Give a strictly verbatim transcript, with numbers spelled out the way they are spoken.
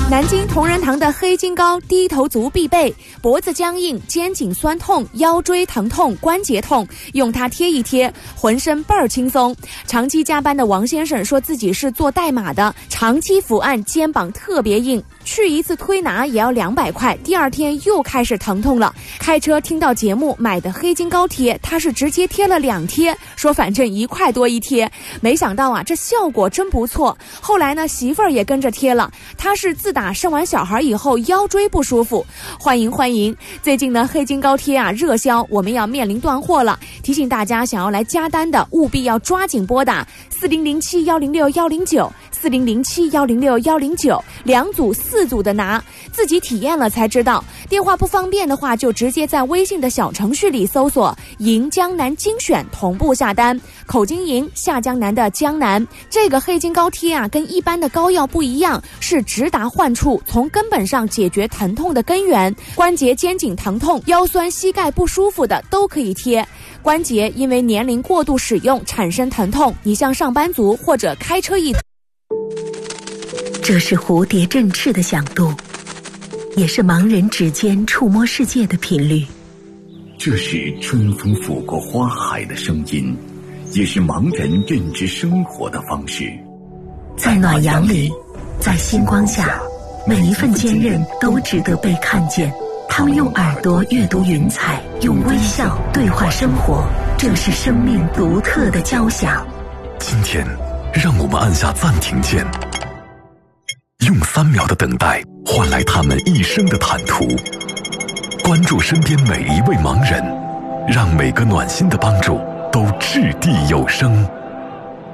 南京同仁堂的黑金膏低头族必备，脖子僵硬、肩颈酸痛、腰椎疼痛、关节痛，用它贴一贴，浑身倍儿轻松。长期加班的王先生说自己是做代码的，长期伏案，肩膀特别硬，去一次推拿也要两百块，第二天又开始疼痛了。开车听到节目买的黑金膏贴，他是直接贴了两贴，说反正一块多一贴，没想到啊，这效果真不错。后来呢，媳妇儿也跟着贴了，他是自打生完小孩以后腰椎不舒服。欢迎欢迎！最近呢，黑金膏贴啊热销，我们要面临断货了，提醒大家想要来加单的，务必要抓紧拨打四零零七幺零六幺零九。四零零七幺零六幺零九，两组四组的拿，自己体验了才知道。电话不方便的话，就直接在微信的小程序里搜索“银江南精选”，同步下单。口金银，下江南的江南。这个黑金膏贴啊，跟一般的膏药不一样，是直达患处，从根本上解决疼痛的根源。关节、肩颈疼痛、腰酸、膝盖不舒服的都可以贴。关节因为年龄过度使用产生疼痛，你像上班族或者开车一。 这是蝴蝶振翅的响度，也是盲人指尖触摸世界的频率。 这是春风拂过花海的声音，也是盲人认知生活的方式。 在暖阳里，在星光下，每一份坚韧都值得被看见。他们用耳朵阅读云彩，用微笑对话生活，这是生命独特的交响。 今天让我们按下暂停键，用三秒的等待换来他们一生的坦途。关注身边每一位盲人，让每个暖心的帮助都掷地有声。